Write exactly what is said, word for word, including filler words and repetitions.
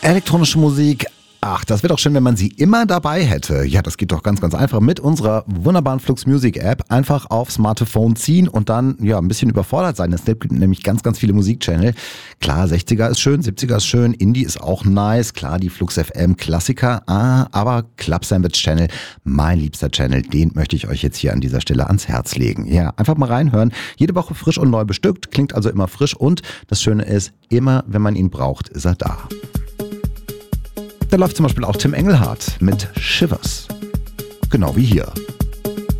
Elektronische Musik, ach, das wäre doch schön, wenn man sie immer dabei hätte. Ja, das geht doch ganz, ganz einfach mit unserer wunderbaren Flux Music App. Einfach aufs Smartphone ziehen und dann ja ein bisschen überfordert sein. Es gibt nämlich ganz, ganz viele Musikchannel. Klar, sechziger ist schön, siebziger ist schön, Indie ist auch nice. Klar, die Flux F M Klassiker, ah, aber Club Sandwich Channel, mein liebster Channel, den möchte ich euch jetzt hier an dieser Stelle ans Herz legen. Ja, einfach mal reinhören. Jede Woche frisch und neu bestückt, klingt also immer frisch und das Schöne ist, immer wenn man ihn braucht, ist er da. Da läuft zum Beispiel auch Tim Engelhardt mit Shivers. Genau wie hier.